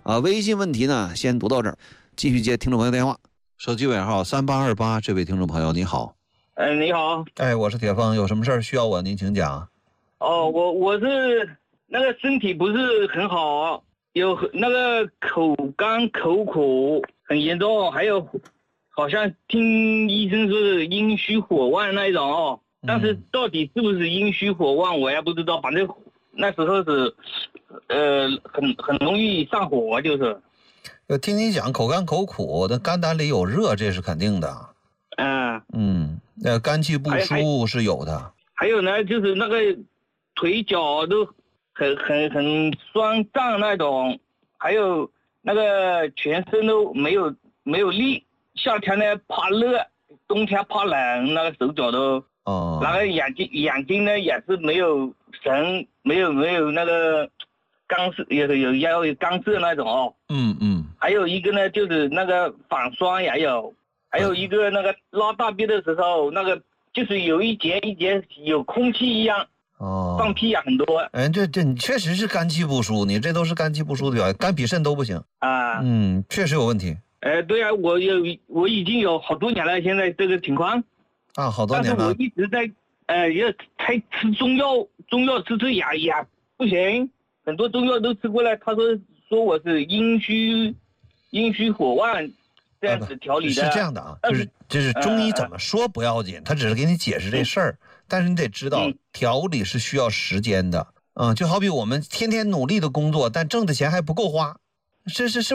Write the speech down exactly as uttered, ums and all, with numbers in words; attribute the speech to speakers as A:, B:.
A: 啊，微信问题呢先读到这儿，继续接听众朋友电话。手机尾号三八二八，这位听众朋友你好。
B: 哎，你好。
A: 哎，我是铁峰，有什么事儿需要我您请讲。
B: 哦，我我是那个身体不是很好，有那个口干口苦很严重，还有好像听医生说是阴虚火旺那一种哦，但是到底是不是阴虚火旺我也不知道，反正那时候是呃很很容易上火，就是
A: 呃，听你讲口干口苦的，肝胆里有热，这是肯定的。
B: 嗯
A: 嗯，那肝气不舒是有的。
B: 还有呢，就是那个腿脚都很很很酸胀那种，还有那个全身都没有没有力，夏天呢怕热，冬天怕冷，那个手脚都哦，然后眼睛眼睛呢也是没有神，没有没有那个干涩，有有要有干涩那种哦。
A: 嗯嗯。
B: 还有一个呢，就是那个反酸也有，还有一个那个拉大便的时候，那个就是有一节一节有空气一样。哦，放屁啊，很多。
A: 哎，这这你确实是肝气不舒，你这都是肝气不舒的表现，肝脾肾都不行
B: 啊。
A: 嗯，确实有问题。
B: 哎，对啊，我有我已经有好多年了，现在这个情况。
A: 啊，好多年了。
B: 但是我一直在，呃，要才吃中药，中药吃吃也也不行，很多中药都吃过了，他说说我是阴虚，阴虚火旺。这样子调理的。
A: 是这样的啊，就是就是中医怎么说不要紧，他只是给你解释这事儿，但是你得知道调理是需要时间的。嗯，就好比我们天天努力的工作，但挣的钱还不够花，这是是。